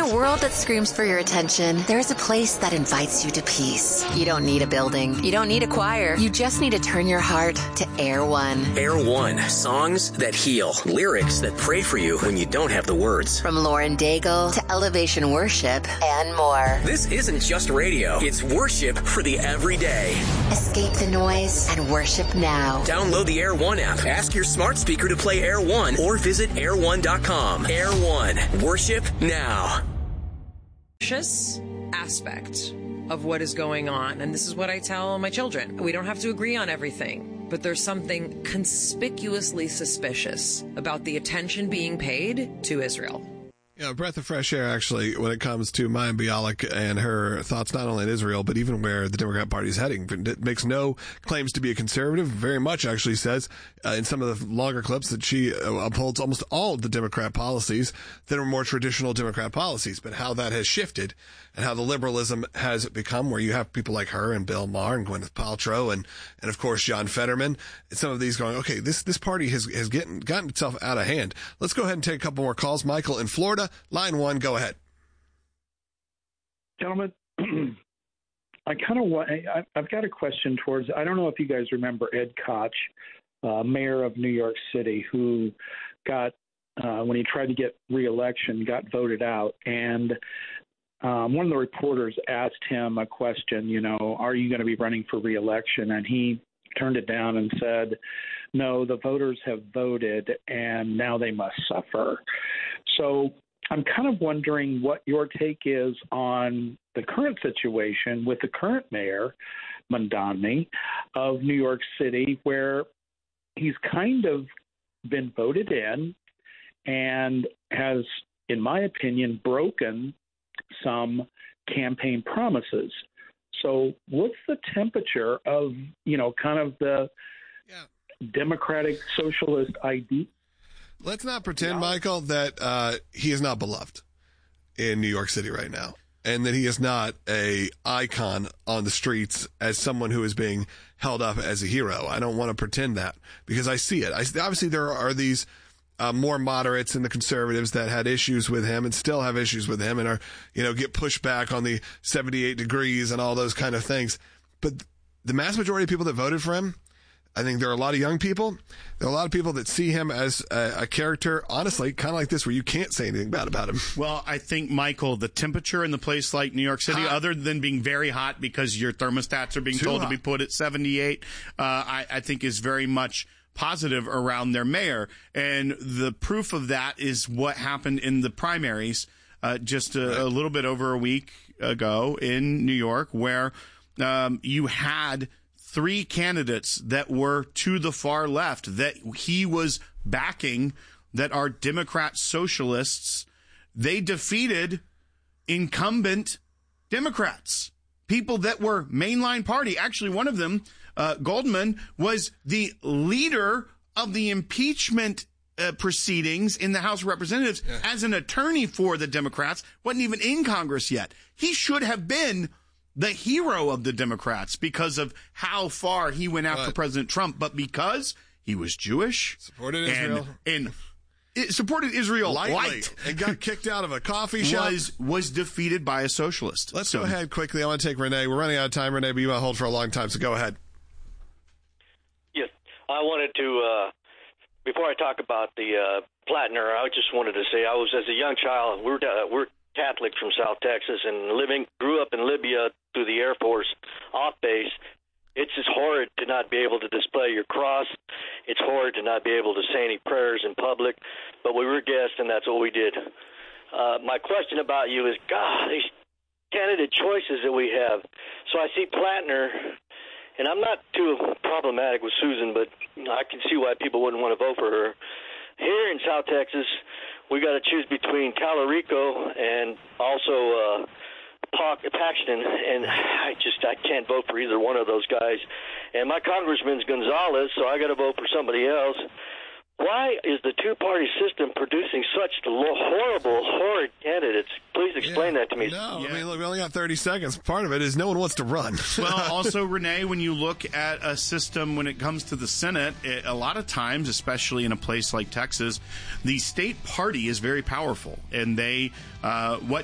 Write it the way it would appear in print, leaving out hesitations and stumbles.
a world that screams for your attention, there's a place that invites you to peace. You don't need a building. You don't need a choir. You just need to turn your heart to Air One. Air One. Songs that heal. Lyrics that pray for you when you don't have the words. From Lauren Daigle to Elevation Worship and more. This isn't just radio. It's worship for the everyday. Escape the noise and worship now. Download the Air One app. Ask your smart speaker to play Air One or visit air1.com. Air One. Worship now. Aspect of what is going on, and this is what I tell my children. We don't have to agree on everything, but there's something conspicuously suspicious about the attention being paid to Israel. Yeah, a breath of fresh air, actually, when it comes to Mayim Bialik and her thoughts not only in Israel, but even where the Democrat Party is heading. It makes no claims to be a conservative, very much actually says in some of the longer clips that she upholds almost all of the Democrat policies that are more traditional Democrat policies, but how that has shifted and how the liberalism has become, where you have people like her and Bill Maher and Gwyneth Paltrow and of course John Fetterman, and some of these going, okay, this party has gotten itself out of hand. Let's go ahead and take a couple more calls. Michael in Florida. Line one, go ahead. Gentlemen, I've got a question towards, I don't know if you guys remember Ed Koch, mayor of New York City, who got, when he tried to get re-election, got voted out. And one of the reporters asked him a question, are you going to be running for re-election? And he turned it down and said, no, the voters have voted and now they must suffer. So I'm kind of wondering what your take is on the current situation with the current mayor, Mamdani, of New York City, where he's kind of been voted in and has, in my opinion, broken some campaign promises. So what's the temperature of, kind of the democratic socialist idea? Let's not pretend, Michael, that he is not beloved in New York City right now, and that he is not a icon on the streets as someone who is being held up as a hero. I don't want to pretend that, because I see it. Obviously, there are these more moderates and the conservatives that had issues with him and still have issues with him and are, get pushed back on the 78 degrees and all those kind of things. But the mass majority of people that voted for him, I think there are a lot of young people. There are a lot of people that see him as a character, honestly, kind of like this, where you can't say anything bad about him. Well, I think, Michael, the temperature in the place like New York City, other than being very hot because your thermostats are being told to be put at 78, I think is very much positive around their mayor. And the proof of that is what happened in the primaries just a little bit over a week ago in New York, where you had three candidates that were to the far left that he was backing, that are Democrat socialists. They defeated incumbent Democrats, people that were mainline party. Actually, one of them, Goldman, was the leader of the impeachment proceedings in the House of Representatives as an attorney for the Democrats, wasn't even in Congress yet. He should have been the hero of the Democrats because of how far he went after President Trump, but because he was Jewish, supported Israel, and supported Israel light and got kicked out of a coffee shop, was defeated by a socialist. Let's go ahead quickly. I want to take Renee. We're running out of time, Renee, but you might hold for a long time, so go ahead. Yes, I wanted to. Before I talk about the Plattner, I just wanted to say I was, as a young child, we're Catholic from South Texas, and grew up in Libya through the Air Force off base. It's just horrid to not be able to display your cross. It's horrid to not be able to say any prayers in public, but we were guests, and that's what we did. My question about you is, God, these candidate choices that we have. So I see Plattner, and I'm not too problematic with Susan, but I can see why people wouldn't want to vote for her. Here in South Texas, we got to choose between Talarico and also Paxton, and I can't vote for either one of those guys. And my congressman's Gonzalez, so I got to vote for somebody else. Why is the two-party system producing such horrid candidates? Please explain that to me. I mean, look, we only got 30 seconds. Part of it is no one wants to run. Well, also, Renee, when you look at a system when it comes to the Senate, a lot of times, especially in a place like Texas, the state party is very powerful, and they what